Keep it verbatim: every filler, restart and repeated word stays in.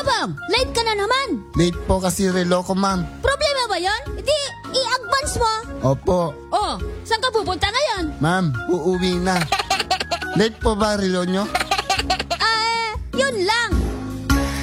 Bebang, late ka na naman. Late po kasi relo ko, ma'am. Problema ba yon? Di, i-advance mo. Opo. Oh, saan ka pupunta ngayon? Ma'am, uuwi na. Late po ba relo nyo? Ah, yun lang.